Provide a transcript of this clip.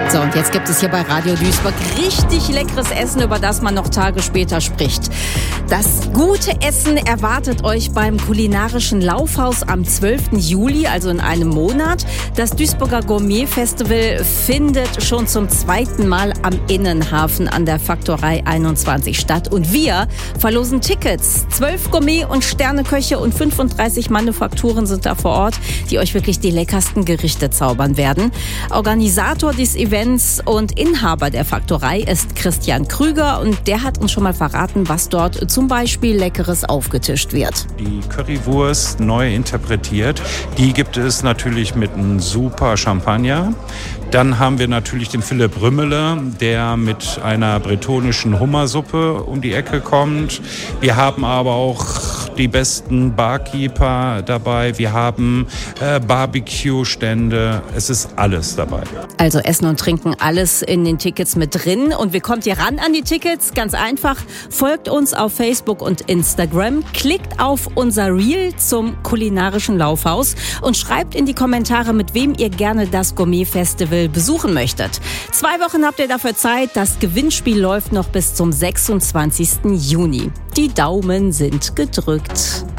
So, und jetzt gibt es hier bei Radio Duisburg richtig leckeres Essen, über das man noch Tage später spricht. Das gute Essen erwartet euch beim kulinarischen Laufhaus am 12. Juli, also in einem Monat. Das Duisburger Gourmet-Festival findet schon zum zweiten Mal am Innenhafen an der Faktorei 21 statt. Und wir verlosen Tickets. 12 Gourmet- und Sterneköche und 35 Manufakturen sind da vor Ort, die euch wirklich die leckersten Gerichte zaubern werden. Organisator des Events und Inhaber der Faktorei ist Christian Krüger und der hat uns schon mal verraten, was dort zum Beispiel Leckeres aufgetischt wird. Die Currywurst neu interpretiert, die gibt es natürlich mit einem super Champagner. Dann haben wir natürlich den Philipp Rümmele, der mit einer bretonischen Hummersuppe um die Ecke kommt. Wir haben aber auch die besten Barkeeper dabei. Wir haben Barbecue-Stände. Es ist alles dabei. Also Essen und Trinken, alles in den Tickets mit drin. Und wie kommt ihr ran an die Tickets? Ganz einfach. Folgt uns auf Facebook und Instagram. Klickt auf unser Reel zum kulinarischen Laufhaus und schreibt in die Kommentare, mit wem ihr gerne das Gourmet-Festival besuchen möchtet. 2 Wochen habt ihr dafür Zeit. Das Gewinnspiel läuft noch bis zum 26. Juni. Die Daumen sind gedrückt.